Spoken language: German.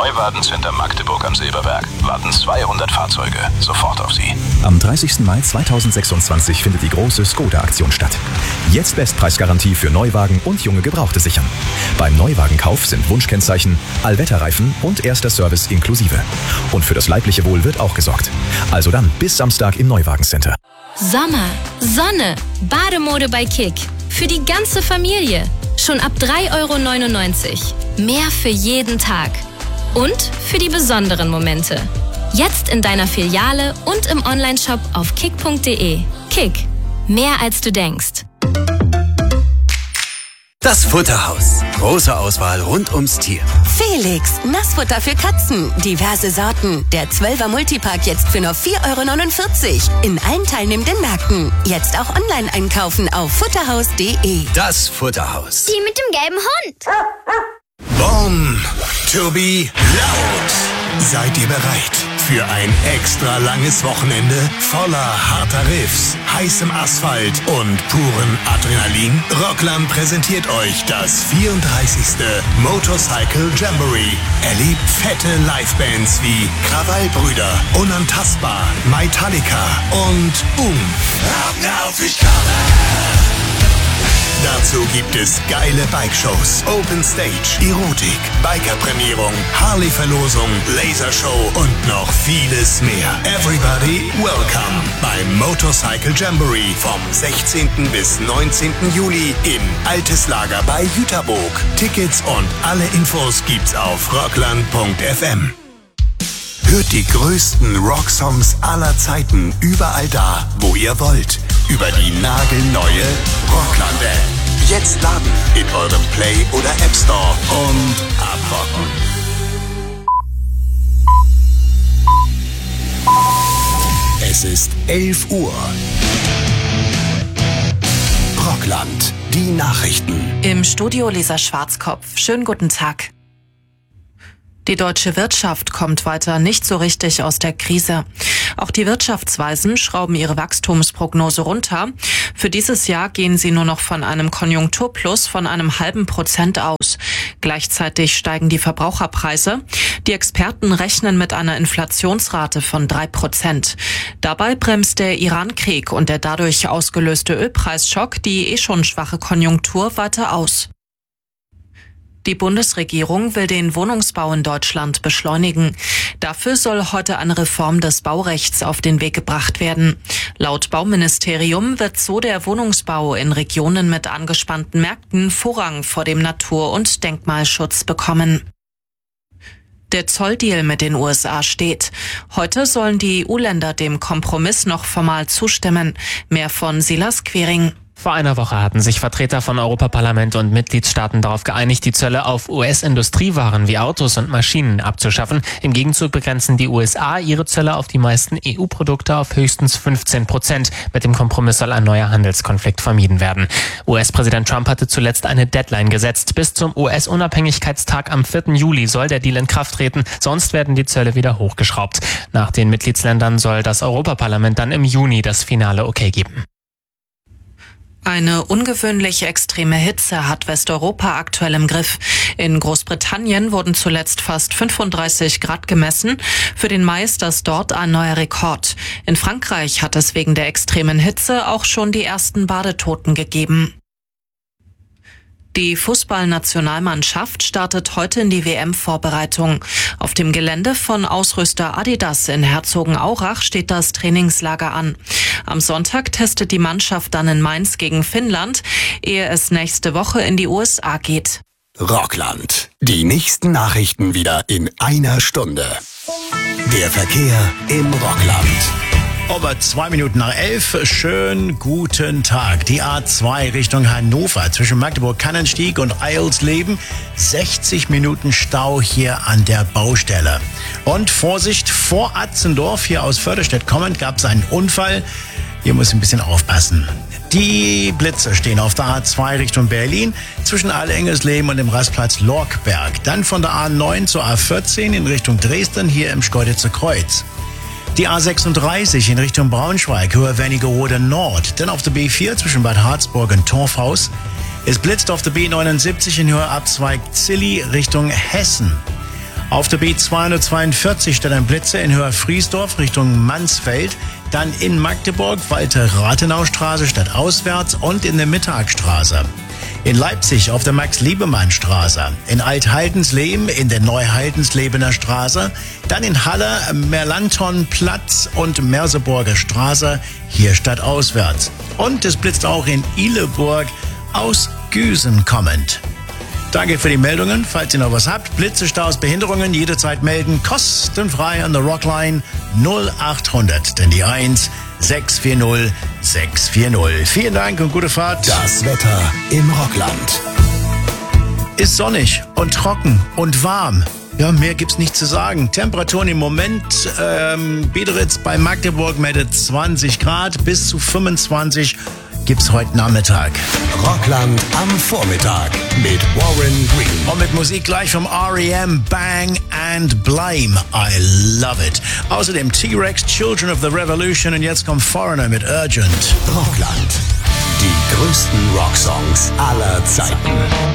Neuwagen Center Magdeburg am Silberberg warten 200 Fahrzeuge sofort auf Sie. Am 30. Mai 2026 findet die große Skoda-Aktion statt. Jetzt Bestpreisgarantie für Neuwagen und junge Gebrauchte sichern. Beim Neuwagenkauf sind Wunschkennzeichen, Allwetterreifen und erster Service inklusive. Und für das leibliche Wohl wird auch gesorgt. Also dann bis Samstag im Neuwagencenter. Sommer, Sonne, Bademode bei Kick. Für die ganze Familie. Schon ab 3,99 €. Mehr für jeden Tag. Und für die besonderen Momente. Jetzt in deiner Filiale und im Onlineshop auf kick.de. Kick. Mehr als du denkst. Das Futterhaus. Große Auswahl rund ums Tier. Felix, Nassfutter für Katzen. Diverse Sorten. Der 12er Multipack jetzt für nur 4,49 € in allen teilnehmenden Märkten. Jetzt auch online einkaufen auf futterhaus.de. Das Futterhaus. Die mit dem gelben Hund. Born to be loud. Seid ihr bereit für ein extra langes Wochenende voller harter Riffs, heißem Asphalt und puren Adrenalin? Rockland präsentiert euch das 34. Motorcycle Jamboree. Erlebt fette Livebands wie Krawallbrüder, Unantastbar, Metallica und Hab auf, ich komme! Dazu gibt es geile Bike-Shows, Open Stage, Erotik, Biker-Prämierung, Harley-Verlosung, Lasershow und noch vieles mehr. Everybody welcome beim Motorcycle Jamboree vom 16. bis 19. Juli in Altes Lager bei Jüterburg. Tickets und alle Infos gibt's auf rockland.fm. Hört die größten Rocksongs aller Zeiten überall da, wo ihr wollt. Über die nagelneue Rockland-App. Jetzt laden in eurem Play- oder App Store und abrocken. Es ist 11 Uhr. Rockland, die Nachrichten. Im Studio Lisa Schwarzkopf. Schönen guten Tag. Die deutsche Wirtschaft kommt weiter nicht so richtig aus der Krise. Auch die Wirtschaftsweisen schrauben ihre Wachstumsprognose runter. Für dieses Jahr gehen sie nur noch von einem Konjunkturplus von einem halben Prozent aus. Gleichzeitig steigen die Verbraucherpreise. Die Experten rechnen mit einer Inflationsrate von 3%. Dabei bremst der Iran-Krieg und der dadurch ausgelöste Ölpreisschock die schon schwache Konjunktur weiter aus. Die Bundesregierung will den Wohnungsbau in Deutschland beschleunigen. Dafür soll heute eine Reform des Baurechts auf den Weg gebracht werden. Laut Bauministerium wird so der Wohnungsbau in Regionen mit angespannten Märkten Vorrang vor dem Natur- und Denkmalschutz bekommen. Der Zolldeal mit den USA steht. Heute sollen die EU-Länder dem Kompromiss noch formal zustimmen. Mehr von Silas Quering. Vor einer Woche hatten sich Vertreter von Europaparlament und Mitgliedstaaten darauf geeinigt, die Zölle auf US-Industriewaren wie Autos und Maschinen abzuschaffen. Im Gegenzug begrenzen die USA ihre Zölle auf die meisten EU-Produkte auf höchstens 15%. Mit dem Kompromiss soll ein neuer Handelskonflikt vermieden werden. US-Präsident Trump hatte zuletzt eine Deadline gesetzt. Bis zum US-Unabhängigkeitstag am 4. Juli soll der Deal in Kraft treten. Sonst werden die Zölle wieder hochgeschraubt. Nach den Mitgliedsländern soll das Europaparlament dann im Juni das finale Okay geben. Eine ungewöhnlich extreme Hitze hat Westeuropa aktuell im Griff. In Großbritannien wurden zuletzt fast 35 Grad gemessen. Für den Mai ist das dort ein neuer Rekord. In Frankreich hat es wegen der extremen Hitze auch schon die ersten Badetoten gegeben. Die Fußballnationalmannschaft startet heute in die WM-Vorbereitung. Auf dem Gelände von Ausrüster Adidas in Herzogenaurach steht das Trainingslager an. Am Sonntag testet die Mannschaft dann in Mainz gegen Finnland, ehe es nächste Woche in die USA geht. Rockland. Die nächsten Nachrichten wieder in einer Stunde. Der Verkehr im Rockland. Über 2 Minuten nach 11. Schönen guten Tag. Die A2 Richtung Hannover zwischen Magdeburg-Kannenstieg und Eilsleben. 60 Minuten Stau hier an der Baustelle. Und Vorsicht, vor Atzendorf, hier aus Förderstedt kommend, gab es einen Unfall. Hier muss ein bisschen aufpassen. Die Blitze stehen auf der A2 Richtung Berlin zwischen Allengesleben und dem Rastplatz Lorkberg. Dann von der A9 zur A14 in Richtung Dresden, hier im Schkeuditzer Kreuz. Die A36 in Richtung Braunschweig, Höhe Wernigerode Nord. Dann auf der B4 zwischen Bad Harzburg und Torfhaus. Es blitzt auf der B79 in Höhe Abzweig Zilli Richtung Hessen. Auf der B242 steht ein Blitzer in Höher-Friesdorf Richtung Mansfeld. Dann in Magdeburg Walter-Rathenau-Straße stadtauswärts und in der Mittagstraße. In Leipzig auf der Max-Liebemann-Straße. In Alt-Haldensleben in der Neu-Haldenslebener Straße. Dann in Halle Merlanton-Platz und Merseburger Straße. Hier stadtauswärts. Und es blitzt auch in Ihleburg aus Güsen kommend. Danke für die Meldungen. Falls ihr noch was habt, Blitze, Staus, Behinderungen, jederzeit melden. Kostenfrei an der Rockline 0800. Denn die 1 640 640. Vielen Dank und gute Fahrt. Das Wetter im Rockland. Ist sonnig und trocken und warm. Ja, mehr gibt's nicht zu sagen. Temperaturen im Moment, Biederitz bei Magdeburg meldet 20 Grad bis zu 25 gibt's heute Nachmittag. Rockland am Vormittag mit Warren Green. Und mit Musik gleich vom R.E.M. Bang and Blame. I love it. Außerdem T-Rex, Children of the Revolution und jetzt kommt Foreigner mit Urgent. Rockland. Die größten Rocksongs aller Zeiten.